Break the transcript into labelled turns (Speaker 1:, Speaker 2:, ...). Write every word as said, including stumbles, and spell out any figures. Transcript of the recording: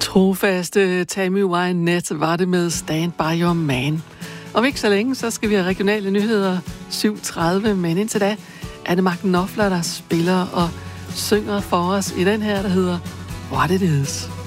Speaker 1: Trofaste Tammy Wynette var det med Stand By Your Man. Om ikke så længe, så skal vi have regionale nyheder syv tredive, men indtil da er det Mark Knopfler, der spiller og synger for os i den her, der hedder What It Is.